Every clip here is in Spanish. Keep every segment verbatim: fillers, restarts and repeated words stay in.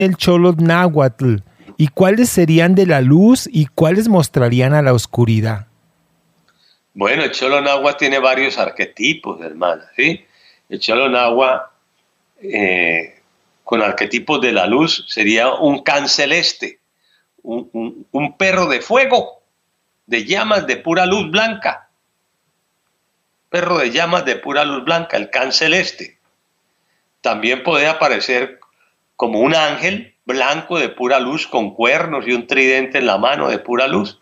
el Xolotl y cuáles serían de la luz y cuáles mostrarían a la oscuridad? Bueno, el Xolotl tiene varios arquetipos, hermana, ¿sí? El Xolotl, eh, con arquetipos de la luz, sería un can celeste, un, un, un perro de fuego, de llamas de pura luz blanca. Perro de llamas de pura luz blanca, el can celeste. También puede aparecer como un ángel blanco de pura luz con cuernos y un tridente en la mano de pura luz.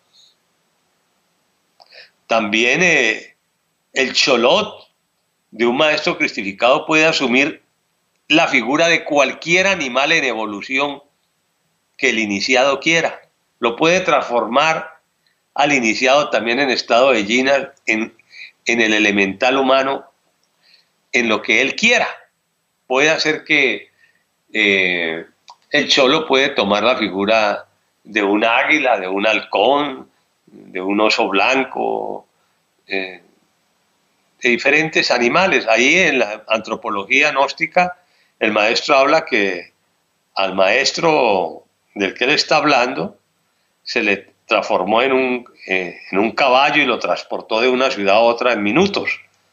También eh, el Xolotl de un maestro cristificado puede asumir la figura de cualquier animal en evolución que el iniciado quiera. Lo puede transformar al iniciado también en estado de yin, en, en el elemental humano, en lo que él quiera. Puede hacer que eh, el cholo puede tomar la figura de un águila, de un halcón, de un oso blanco, eh, de diferentes animales. Ahí en la antropología gnóstica, el maestro habla que al maestro del que él está hablando se le transformó en un, eh, en un caballo y lo transportó de una ciudad a otra en minutos.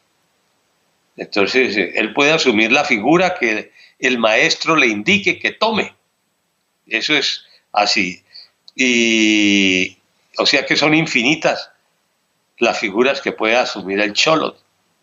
Entonces, eh, él puede asumir la figura que el maestro le indique que tome. Eso es así. Y, o sea que son infinitas las figuras que puede asumir el Xolotl.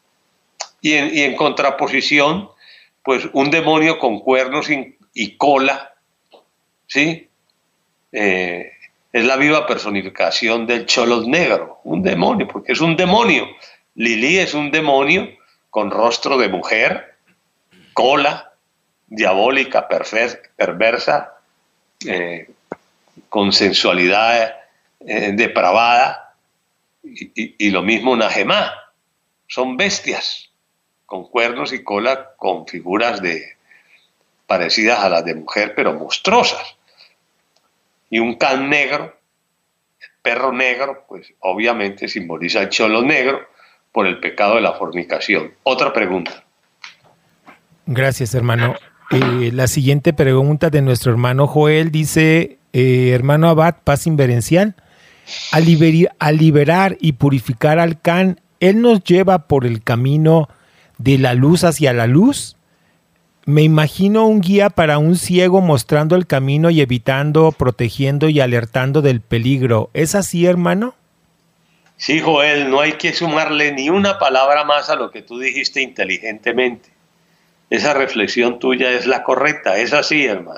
Y en, y en contraposición, pues un demonio con cuernos y, y cola, ¿sí? Eh, es la viva personificación del Xolotl negro, un demonio, porque es un demonio. Lili es un demonio con rostro de mujer, cola, diabólica, perversa, eh, con sensualidad eh, depravada, y, y, y lo mismo Najemá. Son bestias con cuernos y cola, con figuras de, parecidas a las de mujer, pero monstruosas. Y un can negro, el perro negro, pues obviamente simboliza el Xolotl negro por el pecado de la fornicación. Otra pregunta. Gracias, hermano. Eh, la siguiente pregunta de nuestro hermano Joel dice, eh, hermano Abad, paz inverencial, al, liber al liberar y purificar al can, ¿él nos lleva por el camino de la luz hacia la luz? Me imagino un guía para un ciego mostrando el camino y evitando, protegiendo y alertando del peligro. ¿Es así, hermano? Sí, Joel, no hay que sumarle ni una palabra más a lo que tú dijiste inteligentemente. Esa reflexión tuya es la correcta, es así, hermano.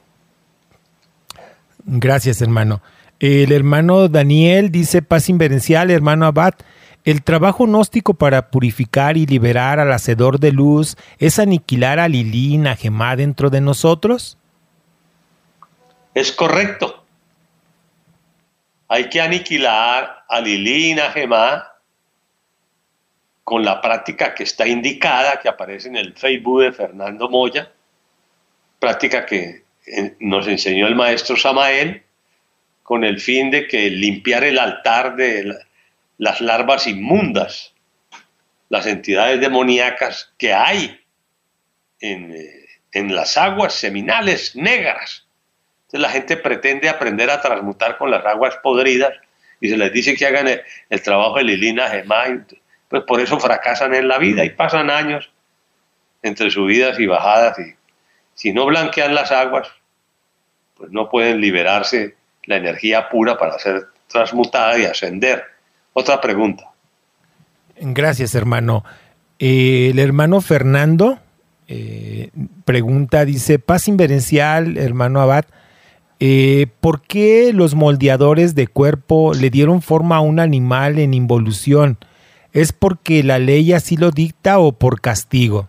Gracias, hermano. El hermano Daniel dice, paz inverencial, hermano Abad, el trabajo gnóstico para purificar y liberar al hacedor de luz es aniquilar a Lili y Najemá dentro de nosotros. Es correcto. Hay que aniquilar a Lili y Najemá con la práctica que está indicada, que aparece en el Facebook de Fernando Moya, práctica que nos enseñó el maestro Samael, con el fin de que limpiar el altar de las larvas inmundas, las entidades demoníacas que hay en, en las aguas seminales negras. Entonces la gente pretende aprender a transmutar con las aguas podridas y se les dice que hagan el, el trabajo de Lili y Najemá, pues por eso fracasan en la vida y pasan años entre subidas y bajadas, y si no blanquean las aguas, pues no pueden liberarse la energía pura para ser transmutada y ascender. Otra pregunta. Gracias, hermano. Eh, el hermano Fernando eh, pregunta, dice, paz inverencial, hermano Abad, eh, ¿por qué los moldeadores de cuerpo le dieron forma a un animal en involución? ¿Es porque la ley así lo dicta o por castigo?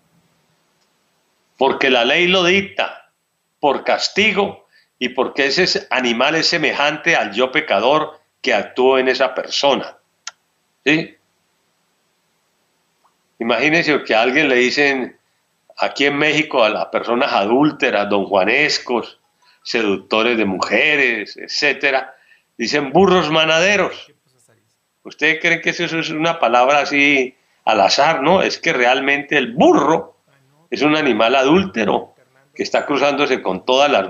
Porque la ley lo dicta, por castigo, y porque ese animal es semejante al yo pecador que actuó en esa persona. ¿Sí? Imagínense que a alguien le dicen, aquí en México, a las personas adúlteras, don Juanescos, seductores de mujeres, etcétera, dicen burros manaderos. ¿Ustedes creen que eso es una palabra así al azar? No, es que realmente el burro es un animal adúltero, que está cruzándose con todas las